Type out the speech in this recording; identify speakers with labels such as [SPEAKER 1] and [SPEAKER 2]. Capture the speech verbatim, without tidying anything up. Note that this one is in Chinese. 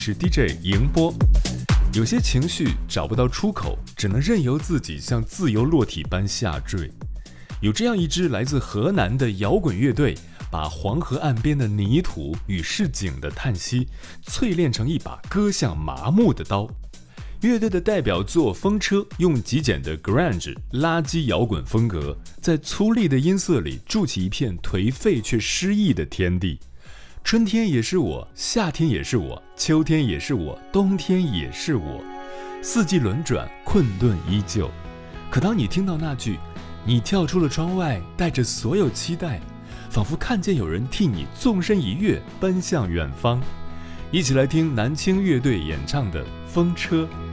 [SPEAKER 1] 是 D J 迎波。有些情绪找不到出口，只能任由自己像自由落体般下坠。有这样一支来自河南的摇滚乐队，把黄河岸边的泥土与市井的叹息淬炼成一把割向麻木的刀。乐队的代表作《风车》用极简的 grunge 垃圾摇滚风格，在粗粝的音色里筑起一片颓废却诗意的天地。春天也是我，夏天也是我，秋天也是我，冬天也是我，四季轮转，困顿依旧。可当你听到那句你跳出了窗外，带着所有期待，仿佛看见有人替你纵身一跃，奔向远方。一起来听南青乐队演唱的《风车》。